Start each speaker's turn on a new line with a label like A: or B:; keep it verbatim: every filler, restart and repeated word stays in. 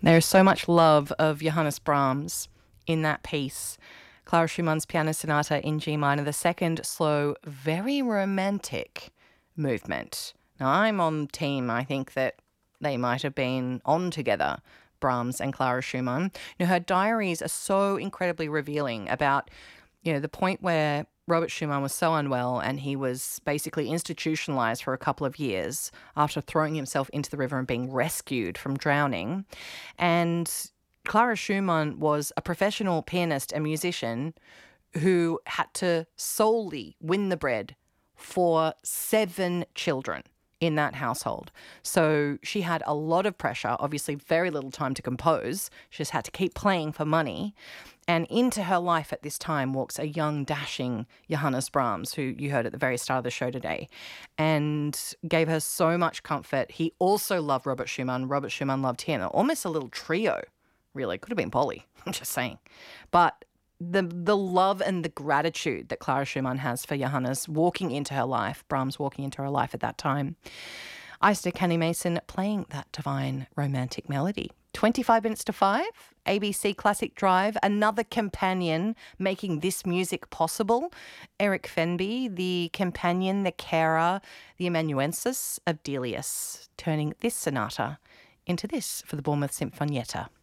A: There is so much love of Johannes Brahms in that piece. Clara Schumann's Piano Sonata in G minor, the second slow, very romantic movement. Now, I'm on team. I think that they might have been on together, Brahms and Clara Schumann. You know, her diaries are so incredibly revealing about, you know, the point where Robert Schumann was so unwell and he was basically institutionalized for a couple of years after throwing himself into the river and being rescued from drowning. And Clara Schumann was a professional pianist and musician who had to solely win the bread for seven children in that household. So she had a lot of pressure, obviously very little time to compose. She just had to keep playing for money. And into her life at this time walks a young, dashing Johannes Brahms, who you heard at the very start of the show today, and gave her so much comfort. He also loved Robert Schumann. Robert Schumann loved him. Almost a little trio, really. Could have been Polly, I'm just saying. But the the love and the gratitude that Clara Schumann has for Johannes walking into her life, Brahms walking into her life at that time. Isaac Kenny Mason playing that divine romantic melody. twenty-five minutes to five, A B C Classic Drive, another companion making this music possible. Eric Fenby, the companion, the carer, the amanuensis of Delius, turning this sonata into this for the Bournemouth Sinfonietta.